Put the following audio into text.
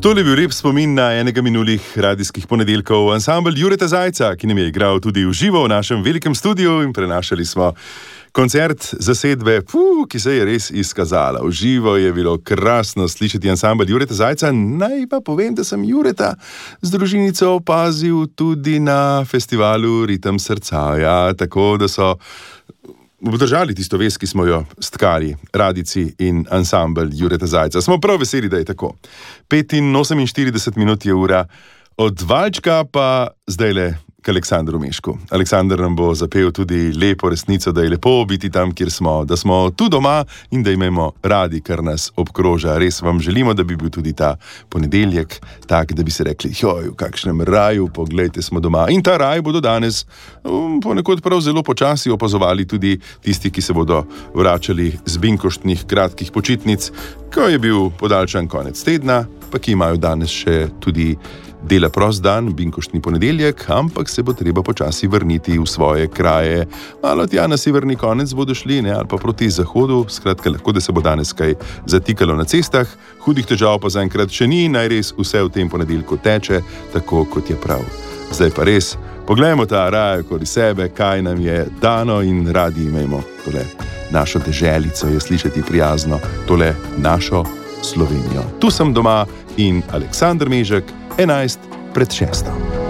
Tole je bil lep spomin na enega minulih radijskih ponedeljkov. Ansambel Jureta Zajca, ki nam je igral tudi v živo v našem velikem studiu in prenašali smo koncert zasedbe, ki se je res izkazala. V živo je bilo krasno slišati ansambel Jureta Zajca. Naj pa povem, da sem Jureta z družinico opazil tudi na festivalu Ritem srca. Ja, tako da so obdržali tisto vest, ki smo jo stkali, radijci in ansambel Jureta Zajca. Smo prav veseli, da je tako. 45 minut je ura, od valčka pa zdajle k Aleksandru Mešku. Aleksandar nam bo zapel tudi lepo resnico, da je lepo biti tam, kjer smo, da smo tu doma in da imamo radi, kar nas obkroža. Res vam želimo, da bi bil tudi ta ponedeljek tak, da bi se rekli, joj, v kakšnem raju, poglejte, smo doma. In ta raj bodo danes ponekod prav zelo počasi opazovali tudi tisti, ki se bodo vračali z binkoštnih kratkih počitnic, ko je bil podaljšan konec tedna, pa ki imajo danes še tudi dela prost dan, binkoštni ponedeljek, ampak se bo treba počasi vrniti v svoje kraje. Malo tja na severni konec bodo šli, ali pa proti zahodu, skratka lahko, da se bo danes kaj zatikalo na cestah, hudih težav pa zaenkrat še ni, naj res vse v tem ponedeljku teče, tako kot je prav. Zdaj pa res, poglejmo ta raj okoli sebe, kaj nam je dano in radi imejmo tole našo deželico, je slišati prijazno, tole našo Slovenijo. Tu sem doma in Aleksandar Mežek, 11 pred 6.